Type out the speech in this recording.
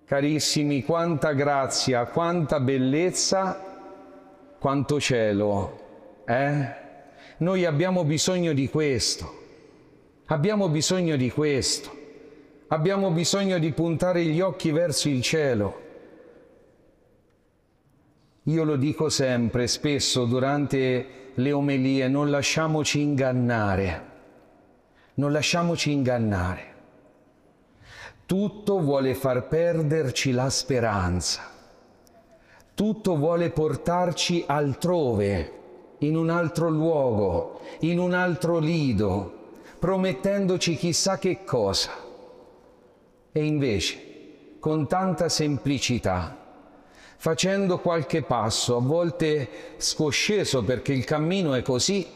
Carissimi, quanta grazia, quanta bellezza, quanto cielo, Noi abbiamo bisogno di questo, abbiamo bisogno di questo, abbiamo bisogno di puntare gli occhi verso il cielo. Io lo dico sempre, spesso durante le omelie, non lasciamoci ingannare, non lasciamoci ingannare. Tutto vuole far perderci la speranza, tutto vuole portarci altrove, in un altro luogo, in un altro lido, promettendoci chissà che cosa. E invece, con tanta semplicità, facendo qualche passo, a volte scosceso perché il cammino è così,